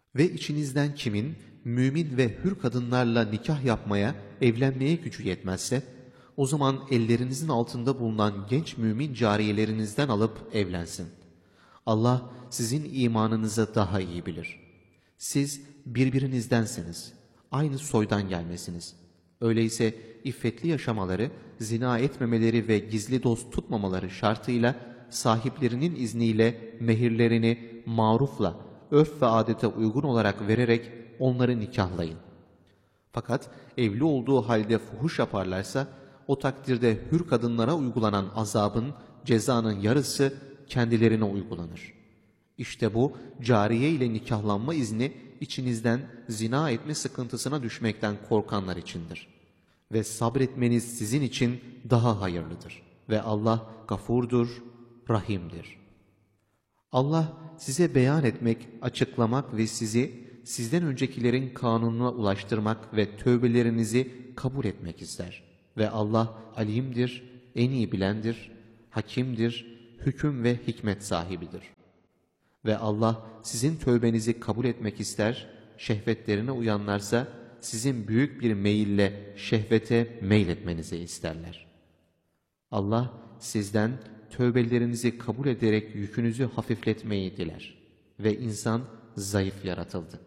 Ve içinizden kimin mümin ve hür kadınlarla nikah yapmaya, evlenmeye gücü yetmezse, o zaman ellerinizin altında bulunan genç mümin cariyelerinizden alıp evlensin. Allah sizin imanınızı daha iyi bilir. Siz birbirinizdensiniz, aynı soydan gelmesiniz. Öyleyse iffetli yaşamaları, zina etmemeleri ve gizli dost tutmamaları şartıyla sahiplerinin izniyle mehirlerini marufla, örf ve adete uygun olarak vererek onları nikahlayın. Fakat evli olduğu halde fuhuş yaparlarsa, o takdirde hür kadınlara uygulanan azabın, cezanın yarısı kendilerine uygulanır. İşte bu cariye ile nikahlanma izni içinizden zina etme sıkıntısına düşmekten korkanlar içindir. Ve sabretmeniz sizin için daha hayırlıdır. Ve Allah gafurdur, rahimdir. Allah size beyan etmek, açıklamak ve sizi sizden öncekilerin kanununa ulaştırmak ve tövbelerinizi kabul etmek ister. Ve Allah alimdir, en iyi bilendir, hakimdir, hüküm ve hikmet sahibidir. Ve Allah sizin tövbenizi kabul etmek ister, şehvetlerine uyanlarsa sizin büyük bir meyille şehvete meyletmenizi isterler. Allah sizden tövbelerinizi kabul ederek yükünüzü hafifletmeyi diler. Ve insan zayıf yaratıldı.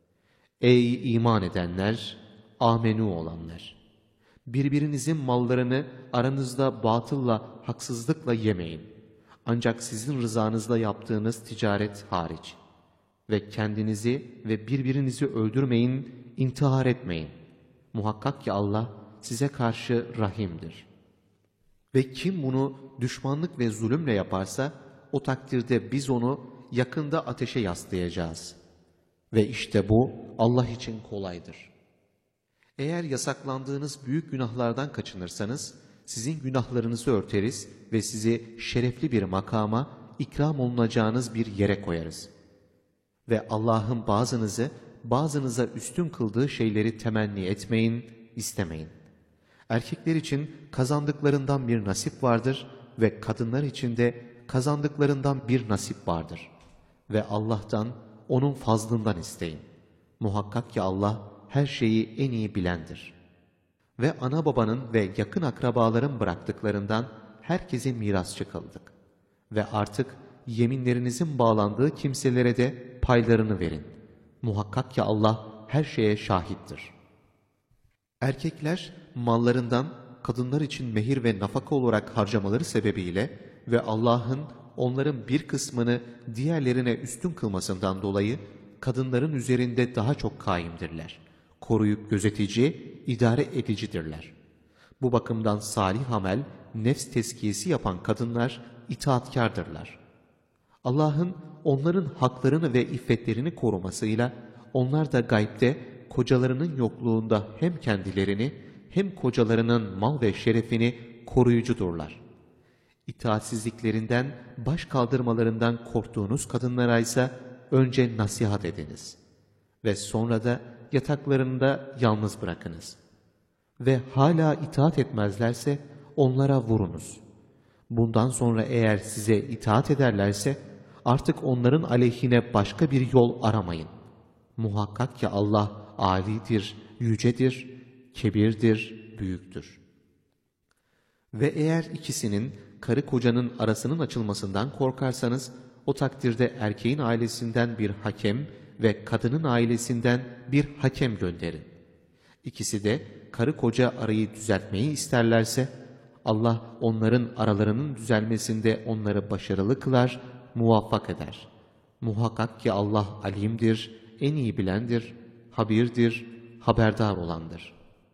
Ey iman edenler, amenü olanlar! Birbirinizin mallarını aranızda batılla, haksızlıkla yemeyin. Ancak sizin rızanızla yaptığınız ticaret hariç. Ve kendinizi ve birbirinizi öldürmeyin, intihar etmeyin. Muhakkak ki Allah size karşı rahimdir. Ve kim bunu düşmanlık ve zulümle yaparsa, o takdirde biz onu yakında ateşe yaslayacağız. Ve işte bu Allah için kolaydır. Eğer yasaklandığınız büyük günahlardan kaçınırsanız, sizin günahlarınızı örteriz ve sizi şerefli bir makama, ikram olunacağınız bir yere koyarız. Ve Allah'ın bazınıza üstün kıldığı şeyleri temenni etmeyin, istemeyin. Erkekler için kazandıklarından bir nasip vardır ve kadınlar için de kazandıklarından bir nasip vardır. Ve Allah'tan, onun fazlından isteyin. Muhakkak ki Allah her şeyi en iyi bilendir. Ve ana babanın ve yakın akrabaların bıraktıklarından herkese mirasçı kıldık. Ve artık yeminlerinizin bağlandığı kimselere de paylarını verin. Muhakkak ki Allah her şeye şahittir. Erkekler mallarından kadınlar için mehir ve nafaka olarak harcamaları sebebiyle ve Allah'ın onların bir kısmını diğerlerine üstün kılmasından dolayı kadınların üzerinde daha çok kaimdirler. Koruyup gözetici, idare edicidirler. Bu bakımdan salih amel, nefs tezkiyesi yapan kadınlar itaatkardırlar. Allah'ın onların haklarını ve iffetlerini korumasıyla onlar da gaybde kocalarının yokluğunda hem kendilerini hem kocalarının mal ve şerefini koruyucudurlar. İtaatsizliklerinden, baş kaldırmalarından korktuğunuz kadınlara ise önce nasihat ediniz ve sonra da yataklarında yalnız bırakınız. Ve hala itaat etmezlerse onlara vurunuz. Bundan sonra eğer size itaat ederlerse artık onların aleyhine başka bir yol aramayın. Muhakkak ki Allah âlidir, yücedir, kebirdir, büyüktür. Ve eğer ikisinin, karı kocanın arasının açılmasından korkarsanız, o takdirde erkeğin ailesinden bir hakem ve kadının ailesinden bir hakem gönderin. İkisi de karı koca arayı düzeltmeyi isterlerse, Allah onların aralarının düzelmesinde onları başarılı kılar, muvaffak eder. Muhakkak ki Allah alimdir, en iyi bilendir, habirdir, haberdar olandır.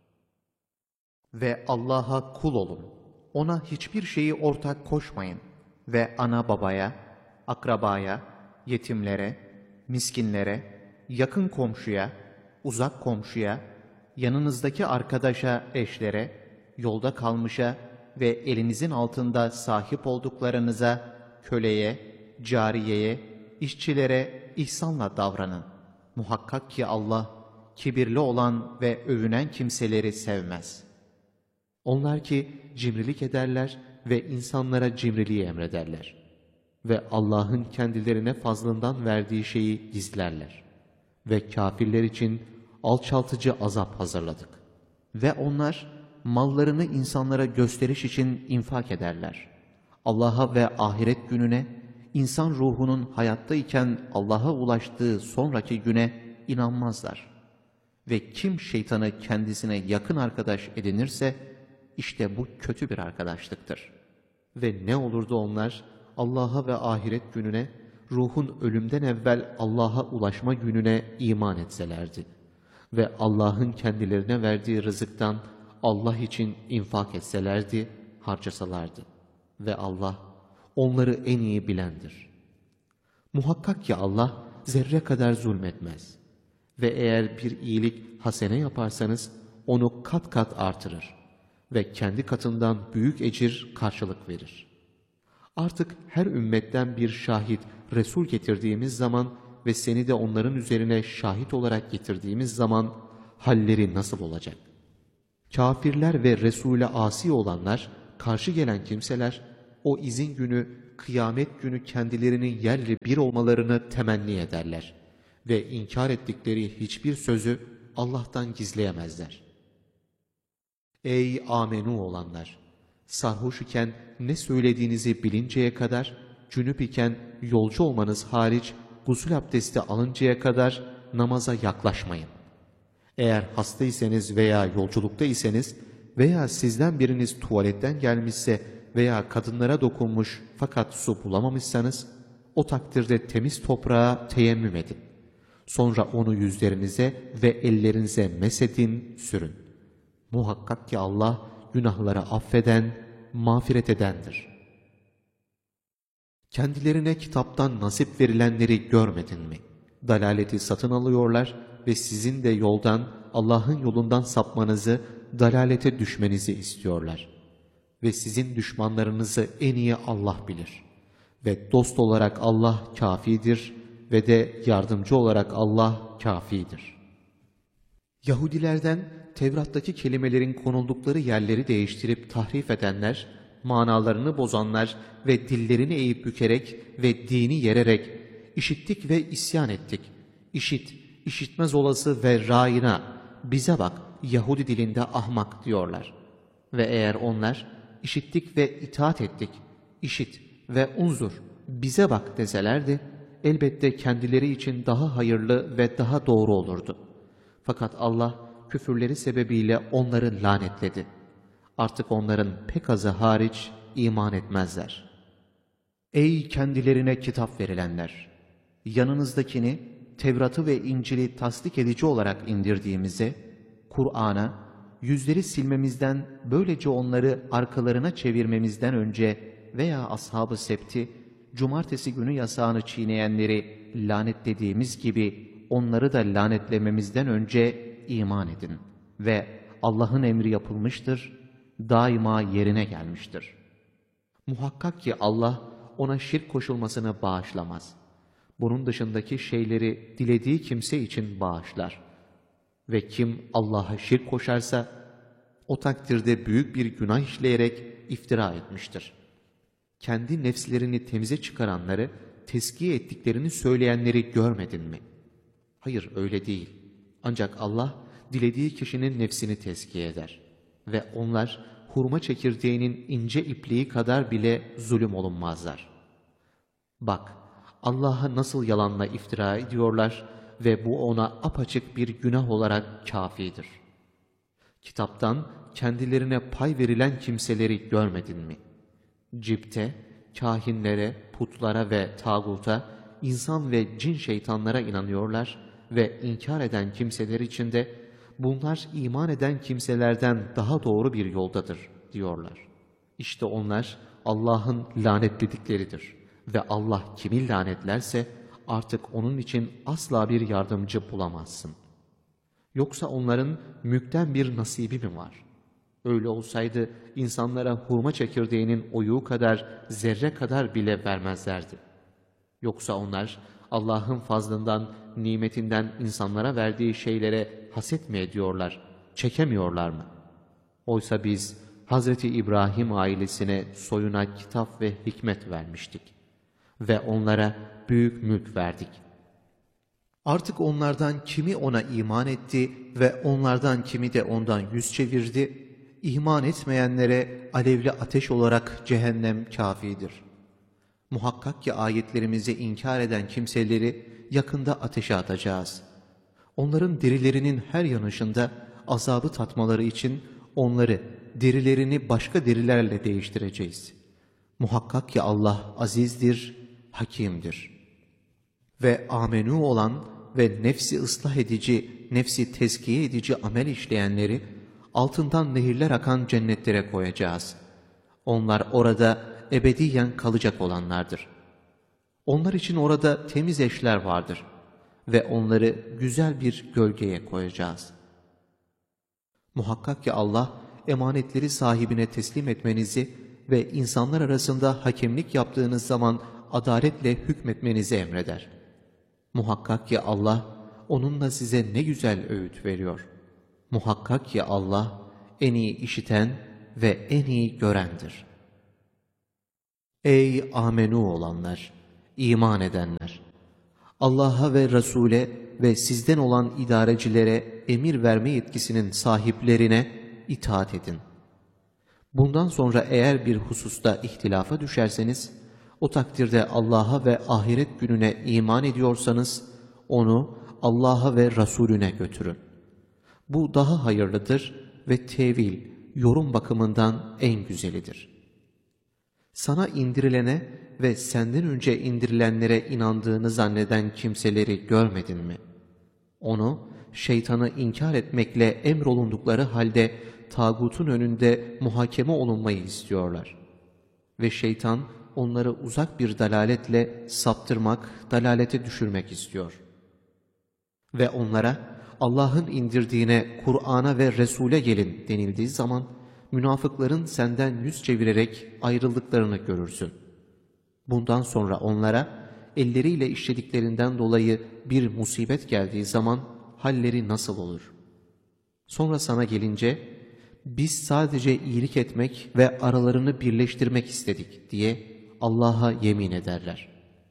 Ve Allah'a kul olun. Ona hiçbir şeyi ortak koşmayın. Ve ana babaya, akrabaya, yetimlere, miskinlere, yakın komşuya, uzak komşuya, yanınızdaki arkadaşa, eşlere, yolda kalmışa ve elinizin altında sahip olduklarınıza, köleye, cariyeye, işçilere ihsanla davranın. Muhakkak ki Allah, kibirli olan ve övünen kimseleri sevmez. Onlar ki cimrilik ederler ve insanlara cimriliği emrederler. Ve Allah'ın kendilerine fazlından verdiği şeyi gizlerler. ve kafirler için alçaltıcı azap hazırladık. Ve onlar mallarını insanlara gösteriş için infak ederler. Allah'a ve ahiret gününe, insan ruhunun hayattayken Allah'a ulaştığı sonraki güne inanmazlar. Ve kim şeytanı kendisine yakın arkadaş edinirse, işte bu kötü bir arkadaşlıktır. Ve ne olurdu onlar Allah'a ve ahiret gününe, ruhun ölümden evvel Allah'a ulaşma gününe iman etselerdi ve Allah'ın kendilerine verdiği rızıktan Allah için infak etselerdi, harcasalardı. Ve Allah onları en iyi bilendir. Muhakkak ki Allah zerre kadar zulmetmez. Ve eğer bir iyilik hasene yaparsanız onu kat kat artırır ve kendi katından büyük ecir karşılık verir. Artık her ümmetten bir şahit, Resul getirdiğimiz zaman ve seni de onların üzerine şahit olarak getirdiğimiz zaman halleri nasıl olacak? Kafirler ve Resul'e asi olanlar, karşı gelen kimseler, o izin günü, kıyamet günü kendilerinin yerle bir olmalarını temenni ederler ve inkar ettikleri hiçbir sözü Allah'tan gizleyemezler. Ey amenu olanlar! Sarhoş iken ne söylediğinizi bilinceye kadar, cünüp iken yolcu olmanız hariç gusül abdesti alıncaya kadar namaza yaklaşmayın. Eğer hastaysanız veya yolculukta iseniz veya sizden biriniz tuvaletten gelmişse veya kadınlara dokunmuş fakat su bulamamışsanız, o takdirde temiz toprağa teyemmüm edin. Sonra onu yüzlerinize ve ellerinize mesedin, sürün. Muhakkak ki Allah günahları affeden, mağfiret edendir. Kendilerine kitaptan nasip verilenleri görmedin mi? Dalaleti satın alıyorlar ve sizin de yoldan, Allah'ın yolundan sapmanızı, dalalete düşmenizi istiyorlar. Ve sizin düşmanlarınızı en iyi Allah bilir. Ve dost olarak Allah kafidir ve de yardımcı olarak Allah kafidir. Yahudilerden Tevrat'taki kelimelerin konuldukları yerleri değiştirip tahrif edenler, manalarını bozanlar ve dillerini eğip bükerek ve dini yererek, işittik ve isyan ettik. İşit, işitmez olası ve râina, bize bak, Yahudi dilinde ahmak diyorlar. Ve eğer onlar, işittik ve itaat ettik, işit ve unzur, bize bak deselerdi, elbette kendileri için daha hayırlı ve daha doğru olurdu. Fakat Allah küfürleri sebebiyle onları lanetledi. Artık onların pek azı hariç iman etmezler. Ey kendilerine kitap verilenler! Yanınızdakini, Tevrat'ı ve İncil'i tasdik edici olarak indirdiğimize, Kur'an'a, yüzleri silmemizden, böylece onları arkalarına çevirmemizden önce veya ashab-ı septi, cumartesi günü yasağını çiğneyenleri lanetlediğimiz gibi onları da lanetlememizden önce iman edin ve Allah'ın emri yapılmıştır, daima yerine gelmiştir. Muhakkak ki Allah ona şirk koşulmasını bağışlamaz. Bunun dışındaki şeyleri dilediği kimse için bağışlar. Ve kim Allah'a şirk koşarsa, o takdirde büyük bir günah işleyerek iftira etmiştir. Kendi nefslerini temize çıkaranları, tezkiye ettiklerini söyleyenleri görmedin mi? Hayır, öyle değil. Ancak Allah, dilediği kişinin nefsini tezkiye eder. Ve onlar, hurma çekirdeğinin ince ipliği kadar bile zulüm olunmazlar. Bak, Allah'a nasıl yalanla iftira ediyorlar ve bu ona apaçık bir günah olarak kafidir. Kitaptan kendilerine pay verilen kimseleri görmedin mi? Cipte, kahinlere, putlara ve tağuta, insan ve cin şeytanlara inanıyorlar ve inkar eden kimseler için de bunlar iman eden kimselerden daha doğru bir yoldadır diyorlar. İşte onlar Allah'ın lanetledikleridir ve Allah kimi lanetlerse artık onun için asla bir yardımcı bulamazsın. Yoksa onların mülkten bir nasibi mi var? Öyle olsaydı insanlara hurma çekirdeğinin oyuğu kadar, zerre kadar bile vermezlerdi. Yoksa onlar Allah'ın fazlından, nimetinden insanlara verdiği şeylere haset mi ediyorlar, çekemiyorlar mı? Oysa biz Hazreti İbrahim ailesine soyuna kitap ve hikmet vermiştik ve onlara büyük mülk verdik. Artık onlardan kimi ona iman etti ve onlardan kimi de ondan yüz çevirdi, iman etmeyenlere alevli ateş olarak cehennem kâfidir. Muhakkak ki ayetlerimizi inkar eden kimseleri yakında ateşe atacağız. Onların derilerinin her yanışında azabı tatmaları için onları, derilerini başka derilerle değiştireceğiz. Muhakkak ki Allah azizdir, hakimdir. Ve amenü olan ve nefsi ıslah edici, nefsi tezkiye edici amel işleyenleri altından nehirler akan cennetlere koyacağız. Onlar orada ebediyen kalacak olanlardır. Onlar için orada temiz eşler vardır ve onları güzel bir gölgeye koyacağız. Muhakkak ki Allah emanetleri sahibine teslim etmenizi ve insanlar arasında hakemlik yaptığınız zaman adaletle hükmetmenizi emreder. Muhakkak ki Allah onunla size ne güzel öğüt veriyor. Muhakkak ki Allah en iyi işiten ve en iyi görendir. Ey amenü olanlar, iman edenler! Allah'a ve Resul'e ve sizden olan idarecilere emir verme yetkisinin sahiplerine itaat edin. Bundan sonra eğer bir hususta ihtilafa düşerseniz, o takdirde Allah'a ve ahiret gününe iman ediyorsanız, onu Allah'a ve Resulüne götürün. Bu daha hayırlıdır ve tevil, yorum bakımından en güzelidir. Sana indirilene ve senden önce indirilenlere inandığını zanneden kimseleri görmedin mi? Onu, şeytanı inkar etmekle emrolundukları halde tağutun önünde muhakeme olunmayı istiyorlar. Ve şeytan onları uzak bir dalaletle saptırmak, dalalete düşürmek istiyor. Ve onlara Allah'ın indirdiğine, Kur'an'a ve Resul'e gelin denildiği zaman münafıkların senden yüz çevirerek ayrıldıklarını görürsün. Bundan sonra onlara elleriyle işlediklerinden dolayı bir musibet geldiği zaman halleri nasıl olur? Sonra sana gelince biz sadece iyilik etmek ve aralarını birleştirmek istedik diye Allah'a yemin ederler.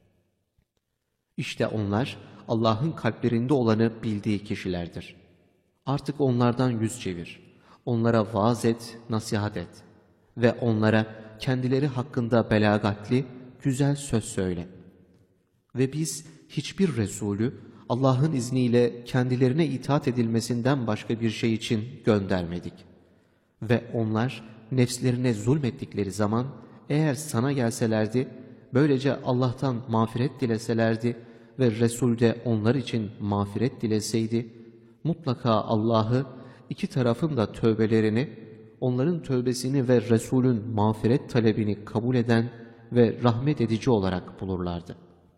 İşte onlar Allah'ın kalplerinde olanı bildiği kişilerdir. Artık onlardan yüz çevir. Onlara vaaz et, nasihat et. Ve onlara kendileri hakkında belagatli, güzel söz söyle. Ve biz hiçbir Resulü Allah'ın izniyle kendilerine itaat edilmesinden başka bir şey için göndermedik. Ve onlar nefslerine zulmettikleri zaman eğer sana gelselerdi, böylece Allah'tan mağfiret dileselerdi ve Resul de onlar için mağfiret dileseydi, mutlaka Allah'ı, iki tarafın da tövbelerini, onların tövbesini ve Resulün mağfiret talebini kabul eden ve rahmet edici olarak bulurlardı.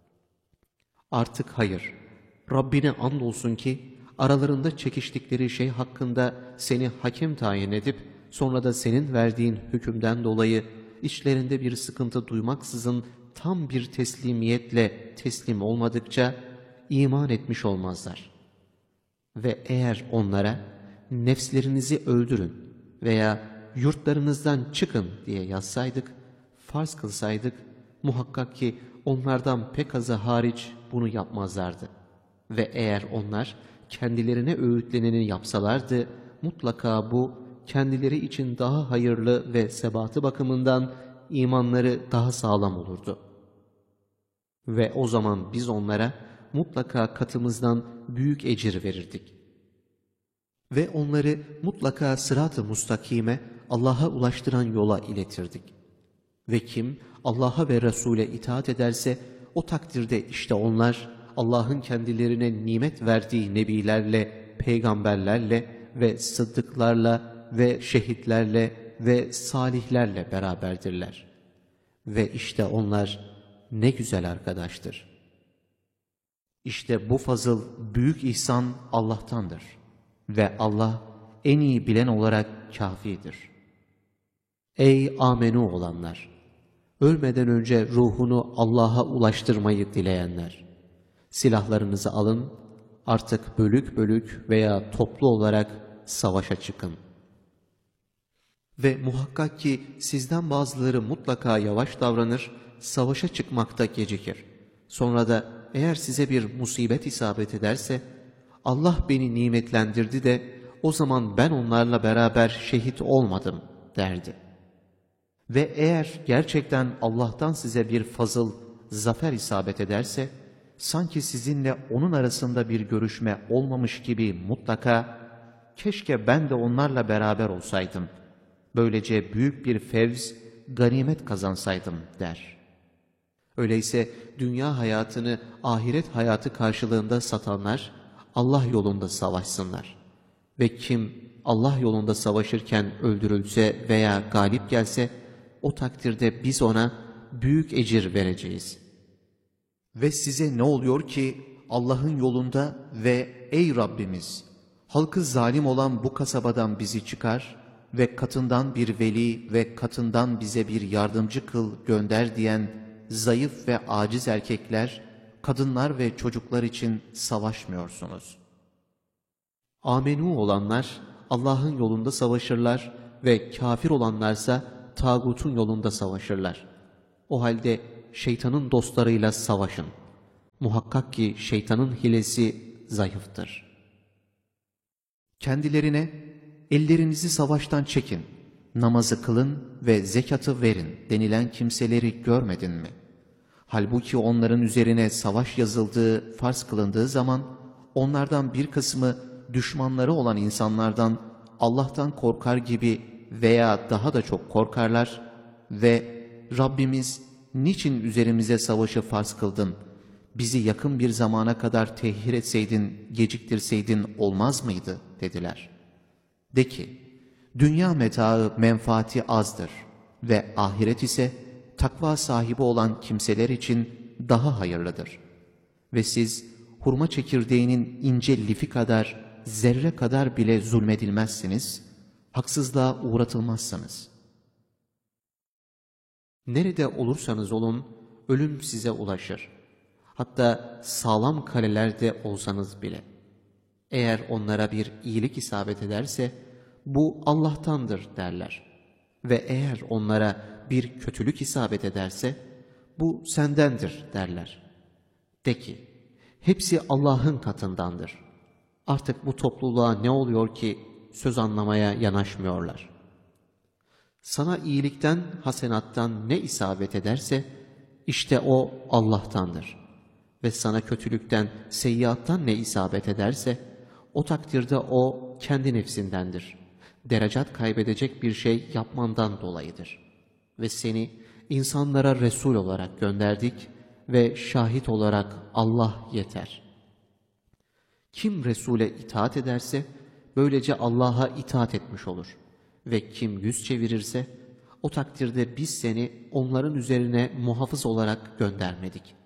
Artık hayır, Rabbine andolsun ki aralarında çekiştikleri şey hakkında seni hakem tayin edip sonra da senin verdiğin hükümden dolayı içlerinde bir sıkıntı duymaksızın tam bir teslimiyetle teslim olmadıkça iman etmiş olmazlar. Ve eğer onlara nefslerinizi öldürün veya yurtlarınızdan çıkın diye yazsaydık, farz kılsaydık, muhakkak ki onlardan pek azı hariç bunu yapmazlardı. Ve eğer onlar kendilerine öğütleneni yapsalardı, mutlaka bu kendileri için daha hayırlı ve sebatı bakımından imanları daha sağlam olurdu. Ve o zaman biz onlara mutlaka katımızdan büyük ecir verirdik. Ve onları mutlaka sırat-ı mustakime, Allah'a ulaştıran yola iletirdik. Ve kim Allah'a ve Resul'e itaat ederse, o takdirde işte onlar Allah'ın kendilerine nimet verdiği nebilerle, peygamberlerle ve sıddıklarla ve şehitlerle ve salihlerle beraberdirler. Ve işte onlar ne güzel arkadaştır. İşte bu fazıl, büyük ihsan Allah'tandır. Ve Allah en iyi bilen olarak kâfidir. Ey amenü olanlar! Ölmeden önce ruhunu Allah'a ulaştırmayı dileyenler! Silahlarınızı alın, artık bölük bölük veya toplu olarak savaşa çıkın. Ve muhakkak ki sizden bazıları mutlaka yavaş davranır, savaşa çıkmakta gecikir. Sonra da eğer size bir musibet isabet ederse, Allah beni nimetlendirdi de o zaman ben onlarla beraber şehit olmadım derdi. Ve eğer gerçekten Allah'tan size bir fazıl, zafer isabet ederse, sanki sizinle onun arasında bir görüşme olmamış gibi mutlaka, keşke ben de onlarla beraber olsaydım, böylece büyük bir fevz, ganimet kazansaydım der. Öyleyse dünya hayatını ahiret hayatı karşılığında satanlar, Allah yolunda savaşsınlar. Ve kim Allah yolunda savaşırken öldürülse veya galip gelse, o takdirde biz ona büyük ecir vereceğiz. Ve size ne oluyor ki Allah'ın yolunda ve ey Rabbimiz, halkı zalim olan bu kasabadan bizi çıkar ve katından bir veli ve katından bize bir yardımcı kıl gönder diyen zayıf ve aciz erkekler, kadınlar ve çocuklar için savaşmıyorsunuz. Amenû olanlar Allah'ın yolunda savaşırlar ve kafir olanlarsa tağutun yolunda savaşırlar. O halde şeytanın dostlarıyla savaşın. Muhakkak ki şeytanın hilesi zayıftır. Kendilerine ellerinizi savaştan çekin, namazı kılın ve zekatı verin denilen kimseleri görmedin mi? Halbuki onların üzerine savaş yazıldığı, farz kılındığı zaman onlardan bir kısmı düşmanları olan insanlardan Allah'tan korkar gibi veya daha da çok korkarlar ve Rabbimiz niçin üzerimize savaşı farz kıldın, bizi yakın bir zamana kadar tehir etseydin, geciktirseydin olmaz mıydı dediler. De ki, dünya metaı menfaati azdır ve ahiret ise takva sahibi olan kimseler için daha hayırlıdır. Ve siz hurma çekirdeğinin ince lifi kadar, zerre kadar bile zulmedilmezsiniz, haksızlığa uğratılmazsınız. Nerede olursanız olun, ölüm size ulaşır. Hatta sağlam kalelerde olsanız bile. Eğer onlara bir iyilik isabet ederse, bu Allah'tandır derler. Ve eğer onlara bir kötülük isabet ederse, bu sendendir derler. De ki, hepsi Allah'ın katındandır. Artık bu topluluğa ne oluyor ki söz anlamaya yanaşmıyorlar? Sana iyilikten, hasenattan ne isabet ederse, işte o Allah'tandır. Ve sana kötülükten, seyyiattan ne isabet ederse, o takdirde o kendi nefsindendir. Derecat kaybedecek bir şey yapmandan dolayıdır. Ve seni insanlara Resul olarak gönderdik ve şahit olarak Allah yeter. Kim Resul'e itaat ederse, böylece Allah'a itaat etmiş olur. Ve kim yüz çevirirse, o takdirde biz seni onların üzerine muhafız olarak göndermedik.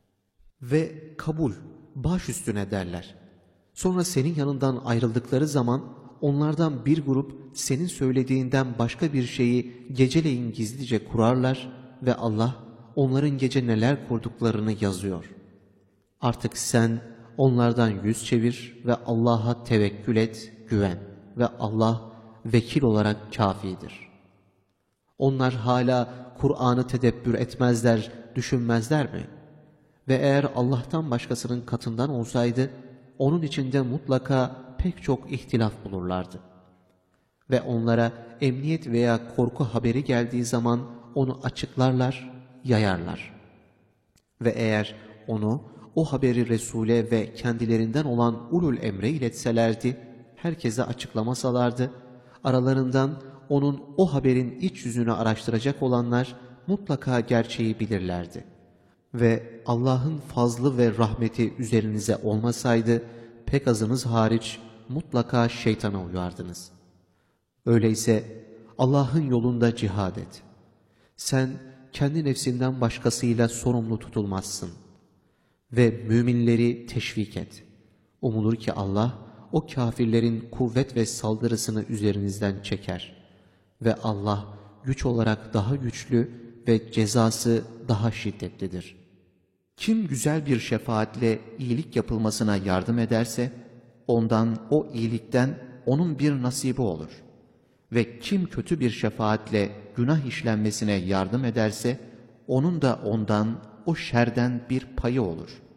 Ve kabul, baş üstüne derler. Sonra senin yanından ayrıldıkları zaman, onlardan bir grup senin söylediğinden başka bir şeyi geceleyin gizlice kurarlar ve Allah onların gece neler kurduklarını yazıyor. Artık sen onlardan yüz çevir ve Allah'a tevekkül et, güven ve Allah vekil olarak kafidir. Onlar hala Kur'an'ı tedebbür etmezler, düşünmezler mi? Ve eğer Allah'tan başkasının katından olsaydı, onun içinde mutlaka pek çok ihtilaf bulurlardı. Ve onlara emniyet veya korku haberi geldiği zaman onu açıklarlar, yayarlar. Ve eğer o haberi Resul'e ve kendilerinden olan ulul emre iletselerdi, herkese açıklamasalardı, aralarından onun o haberin iç yüzünü araştıracak olanlar mutlaka gerçeği bilirlerdi. Ve Allah'ın fazlı ve rahmeti üzerinize olmasaydı, pek azınız hariç mutlaka şeytana uyardınız. Öyleyse Allah'ın yolunda cihad et. Sen kendi nefsinden başkasıyla sorumlu tutulmazsın. Ve müminleri teşvik et. Umulur ki Allah o kafirlerin kuvvet ve saldırısını üzerinizden çeker. Ve Allah güç olarak daha güçlü ve cezası daha şiddetlidir. Kim güzel bir şefaatle iyilik yapılmasına yardım ederse, ondan o iyilikten onun bir nasibi olur. Ve kim kötü bir şefaatle günah işlenmesine yardım ederse, onun da ondan, o şerden bir payı olur.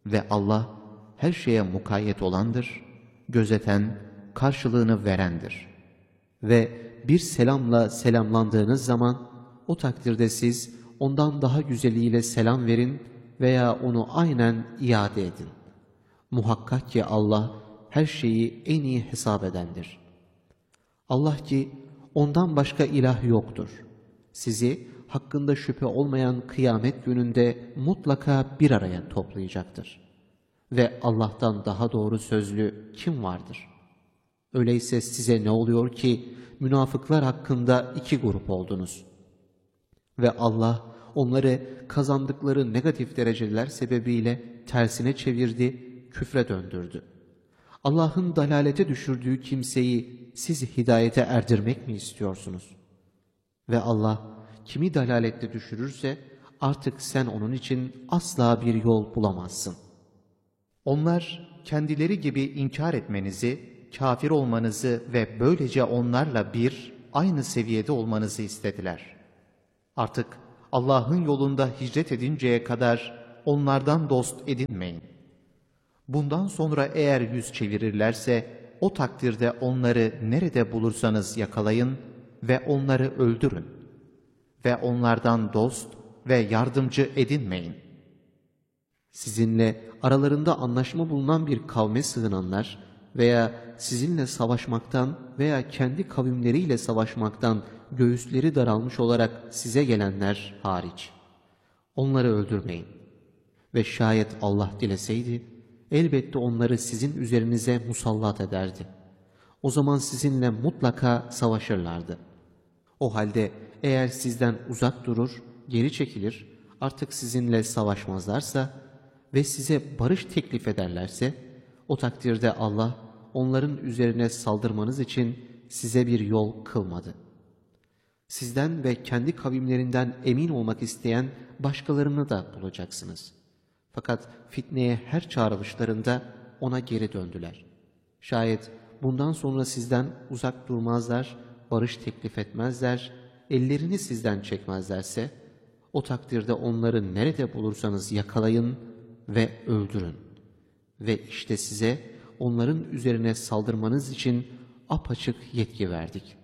Ve Allah her şeye mukayyet olandır, gözeten, karşılığını verendir. Ve bir selamla selamlandığınız zaman o takdirde siz ondan daha güzeliyle selam verin veya onu aynen iade edin. Muhakkak ki Allah her şeyi en iyi hesap edendir. Allah ki ondan başka ilah yoktur. Sizi hakkında şüphe olmayan kıyamet gününde mutlaka bir araya toplayacaktır. Ve Allah'tan daha doğru sözlü kim vardır? Öyleyse size ne oluyor ki münafıklar hakkında iki grup oldunuz? Ve Allah onları kazandıkları negatif dereceler sebebiyle tersine çevirdi, küfre döndürdü. Allah'ın dalalete düşürdüğü kimseyi siz hidayete erdirmek mi istiyorsunuz? Ve Allah kimi dalalette düşürürse artık sen onun için asla bir yol bulamazsın. Onlar kendileri gibi inkar etmenizi, kafir olmanızı ve böylece onlarla aynı seviyede olmanızı istediler. Artık Allah'ın yolunda hicret edinceye kadar onlardan dost edinmeyin. Bundan sonra eğer yüz çevirirlerse o takdirde onları nerede bulursanız yakalayın ve onları öldürün. Ve onlardan dost ve yardımcı edinmeyin. Sizinle aralarında anlaşma bulunan bir kavme sığınanlar veya sizinle savaşmaktan veya kendi kavimleriyle savaşmaktan göğüsleri daralmış olarak size gelenler hariç. Onları öldürmeyin. Ve şayet Allah dileseydi, elbette onları sizin üzerinize musallat ederdi. O zaman sizinle mutlaka savaşırlardı. O halde eğer sizden uzak durur, geri çekilir, artık sizinle savaşmazlarsa ve size barış teklif ederlerse, o takdirde Allah onların üzerine saldırmanız için size bir yol kılmadı. Sizden ve kendi kavimlerinden emin olmak isteyen başkalarını da bulacaksınız. Fakat fitneye her çağrılışlarında ona geri döndüler. Şayet bundan sonra sizden uzak durmazlar, barış teklif etmezler, ellerini sizden çekmezlerse, o takdirde onları nerede bulursanız yakalayın ve öldürün. Ve işte size onların üzerine saldırmanız için apaçık yetki verdik.